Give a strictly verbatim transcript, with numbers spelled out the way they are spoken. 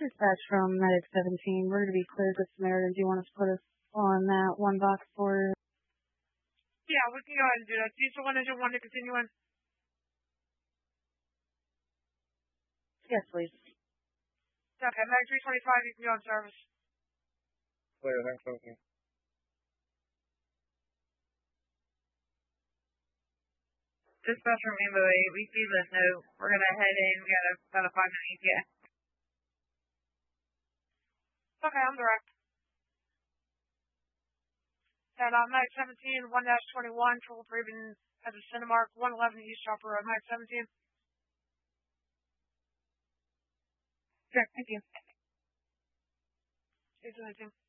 dispatch from Medic seventeen. We're going to be cleared with Samaritan. Do you want us to put us on that one box for... Yeah, we can go ahead and do that. Do you still want to do one to continue on? Yes, please. Okay, Medic three twenty-five, you can go on service. Clear, thanks, okay. Dispatch from Rainbow eight, we see this note. We're going to head in. We got a, about a five minute E T A. Okay, I'm direct. And uh, Medic seventeen, one dash twenty-one, triple Breven at the Cinemark, one eleven East Chopper Road. Medic seventeen. Sure, thank you. Here's anything.